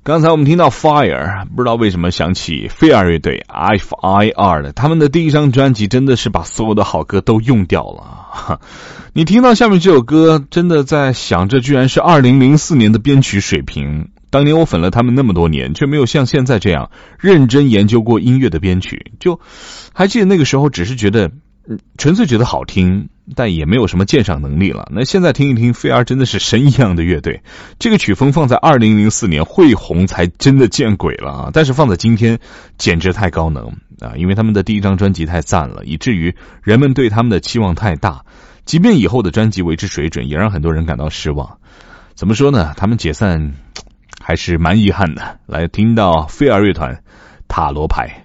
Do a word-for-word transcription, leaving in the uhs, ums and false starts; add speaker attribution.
Speaker 1: 刚才我们听到 Fire， 不知道为什么想起飞儿乐队 F I R 的，他们的第一张专辑真的是把所有的好歌都用掉了。你听到下面这首歌，真的在想着居然是二零零四年的编曲水平。当年我粉了他们那么多年，却没有像现在这样认真研究过音乐的编曲，就还记得那个时候只是觉得纯粹觉得好听，但也没有什么鉴赏能力了。那现在听一听，飞儿真的是神一样的乐队。这个曲风放在二零零四年会红才真的见鬼了啊！但是放在今天简直太高能啊！因为他们的第一张专辑太赞了，以至于人们对他们的期望太大，即便以后的专辑维持水准，也让很多人感到失望。怎么说呢？他们解散还是蛮遗憾的。来听到飞儿乐团塔罗牌。